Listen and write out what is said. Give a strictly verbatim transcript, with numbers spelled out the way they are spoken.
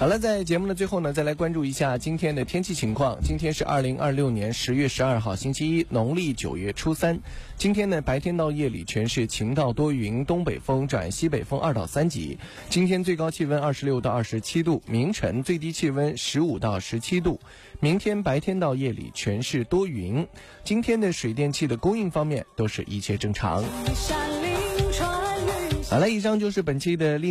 好了，在节目的最后呢，再来关注一下今天的天气情况。今天是二零二六年十月十二号星期一，农历九月初三。今天呢，白天到夜里全是晴到多云，东北风转西北风二到三级。今天最高气温二十六到二十七度，明晨最低气温十五到十七度。明天白天到夜里全是多云。今天的水电气的供应方面都是一切正常。好了，以上就是本期的